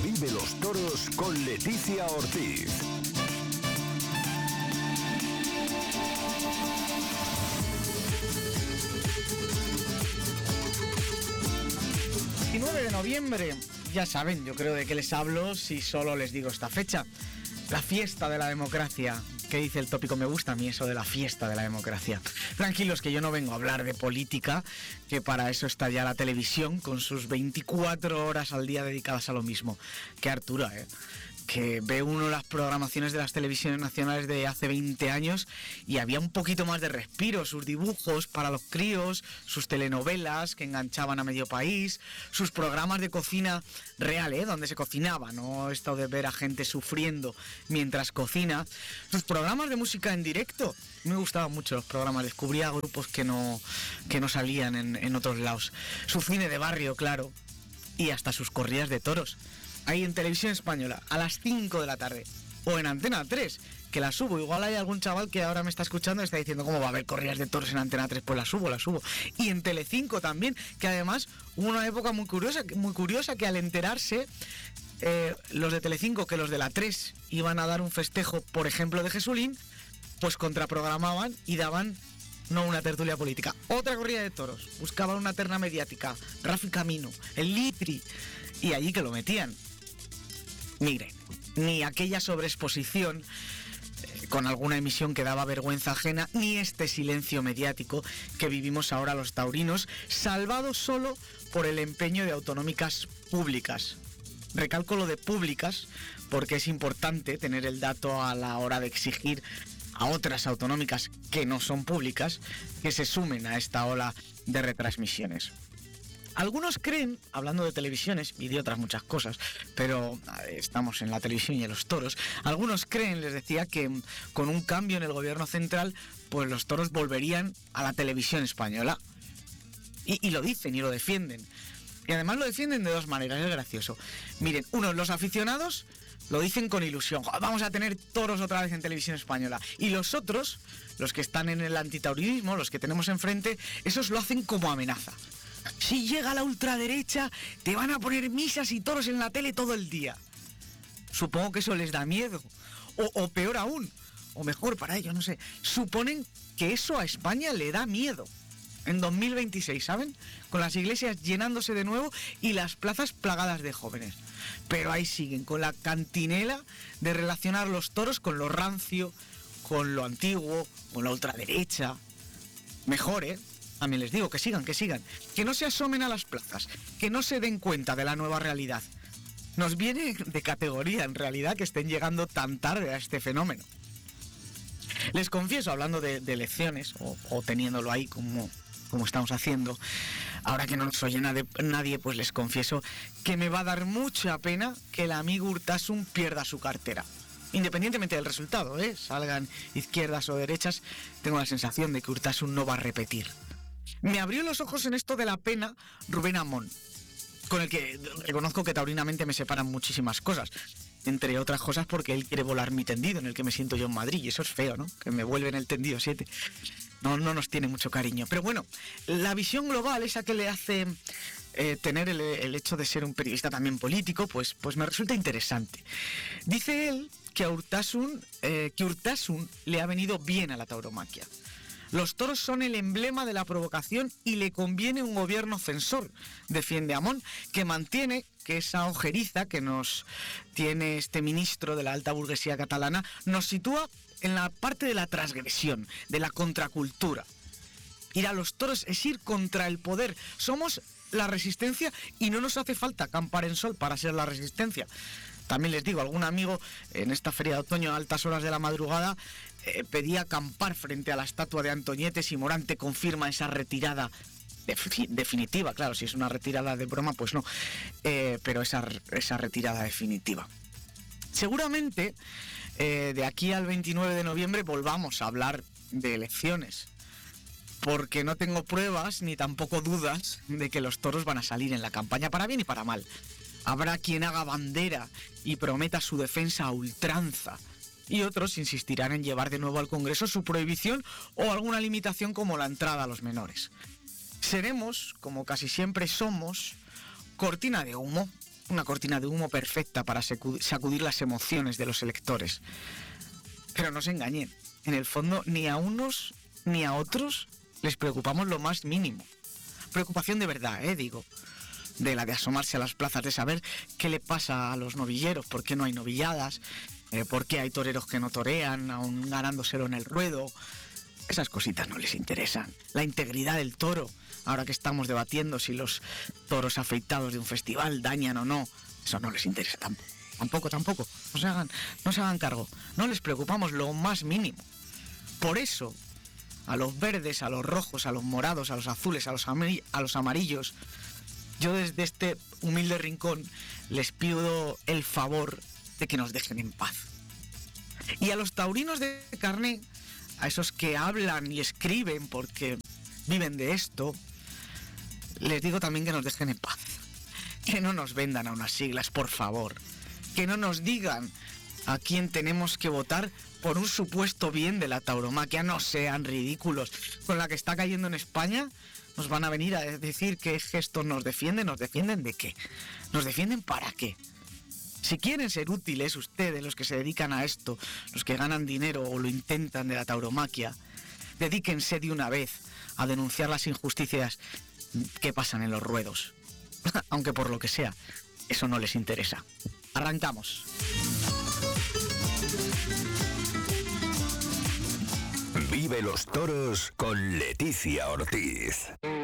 Vive los Toros con Leticia Ortiz. El 9 de noviembre, ya saben, yo creo de qué les hablo si solo les digo esta fecha. La fiesta de la democracia. ¿Qué dice el tópico? Me gusta a mí eso de la fiesta de la democracia. Tranquilos, que yo no vengo a hablar de política, que para eso está ya la televisión con sus 24 horas al día dedicadas a lo mismo. Qué hartura, que ve uno las programaciones de las televisiones nacionales de hace 20 años y había un poquito más de respiro, sus dibujos para los críos, sus telenovelas que enganchaban a medio país, sus programas de cocina real, donde se cocinaba, no esto de ver a gente sufriendo mientras cocina, sus programas de música en directo. Me gustaban mucho los programas, descubría grupos que no salían en otros lados, su cine de barrio, claro, y hasta sus corridas de toros. Ahí en Televisión Española, a las 5 de la tarde. O en Antena 3, que la subo. Igual hay algún chaval que ahora me está escuchando y está diciendo, ¿cómo va a haber corridas de toros en Antena 3? Pues la subo. Y en Telecinco también, que además hubo una época muy curiosa que al enterarse, los de Telecinco, que los de la 3 iban a dar un festejo, por ejemplo, de Jesulín, pues contraprogramaban y daban... no una tertulia política, otra corrida de toros. Buscaban una terna mediática, Rafi Camino, el Litri, y allí que lo metían. Miren, ni aquella sobreexposición con alguna emisión que daba vergüenza ajena, ni este silencio mediático que vivimos ahora los taurinos, salvado solo por el empeño de autonómicas públicas. Recalco lo de públicas porque es importante tener el dato a la hora de exigir a otras autonómicas que no son públicas que se sumen a esta ola de retransmisiones. Algunos creen, hablando de televisiones y de otras muchas cosas, pero estamos en la televisión y en los toros, algunos creen, les decía, que con un cambio en el gobierno central, pues los toros volverían a la televisión española. Y lo dicen y lo defienden. Y además lo defienden de dos maneras, es gracioso. Miren, los aficionados lo dicen con ilusión, vamos a tener toros otra vez en Televisión Española. Y los otros, los que están en el antitaurinismo, los que tenemos enfrente, esos lo hacen como amenaza. Si llega la ultraderecha, te van a poner misas y toros en la tele todo el día. Supongo que eso les da miedo. O peor aún, o mejor para ellos, no sé. Suponen que eso a España le da miedo. En 2026, ¿saben? Con las iglesias llenándose de nuevo y las plazas plagadas de jóvenes. Pero ahí siguen, con la cantinela de relacionar los toros con lo rancio, con lo antiguo, con la ultraderecha. Mejor, También les digo, que sigan. Que no se asomen a las plazas, que no se den cuenta de la nueva realidad. Nos viene de categoría, en realidad, que estén llegando tan tarde a este fenómeno. Les confieso, hablando de elecciones, o teniéndolo ahí como estamos haciendo, ahora que no nos oye nadie, pues les confieso que me va a dar mucha pena que el amigo Urtasun pierda su cartera. Independientemente del resultado, salgan izquierdas o derechas, tengo la sensación de que Urtasun no va a repetir. Me abrió los ojos en esto de la pena Rubén Amón, con el que reconozco que taurinamente me separan muchísimas cosas. Entre otras cosas porque él quiere volar mi tendido, en el que me siento yo en Madrid, y eso es feo, ¿no? Que me vuelven el tendido 7. No nos tiene mucho cariño. Pero bueno, la visión global, esa que le hace tener el hecho de ser un periodista también político, pues me resulta interesante. Dice él que Urtasun le ha venido bien a la tauromaquia. Los toros son el emblema de la provocación y le conviene un gobierno censor, defiende Amón, que mantiene que esa ojeriza que nos tiene este ministro de la alta burguesía catalana nos sitúa en la parte de la transgresión, de la contracultura. Ir a los toros es ir contra el poder. Somos la resistencia y no nos hace falta acampar en sol para ser la resistencia. También les digo, algún amigo en esta feria de otoño a altas horas de la madrugada pedía acampar frente a la estatua de Antoñetes y Morante confirma esa retirada definitiva. Claro, si es una retirada de broma, pues no, pero esa retirada definitiva. Seguramente de aquí al 29 de noviembre volvamos a hablar de elecciones, porque no tengo pruebas ni tampoco dudas de que los toros van a salir en la campaña para bien y para mal. Habrá quien haga bandera y prometa su defensa a ultranza, y otros insistirán en llevar de nuevo al Congreso su prohibición o alguna limitación como la entrada a los menores. Seremos, como casi siempre somos, cortina de humo, una cortina de humo perfecta para sacudir las emociones de los electores. Pero no se engañen, en el fondo ni a unos ni a otros les preocupamos lo más mínimo. Preocupación de verdad, digo. De la de asomarse a las plazas, de saber qué le pasa a los novilleros, por qué no hay novilladas, por qué hay toreros que no torean, aún ganándoselo en el ruedo. Esas cositas no les interesan. La integridad del toro, ahora que estamos debatiendo si los toros afeitados de un festival dañan o no, eso no les interesa tampoco. No se hagan cargo. No les preocupamos lo más mínimo. Por eso, a los verdes, a los rojos, a los morados, a los azules, a los amarillos, yo desde este humilde rincón les pido el favor de que nos dejen en paz. Y a los taurinos de carné, a esos que hablan y escriben porque viven de esto, les digo también que nos dejen en paz. Que no nos vendan a unas siglas, por favor. Que no nos digan a quién tenemos que votar por un supuesto bien de la tauromaquia. No sean ridículos. Con la que está cayendo en España, nos van a venir a decir que estos nos defienden. ¿Nos defienden de qué? ¿Nos defienden para qué? Si quieren ser útiles ustedes, los que se dedican a esto, los que ganan dinero o lo intentan de la tauromaquia, dedíquense de una vez a denunciar las injusticias que pasan en los ruedos. Aunque por lo que sea, eso no les interesa. Arrancamos. Vive los toros con Leticia Ortiz.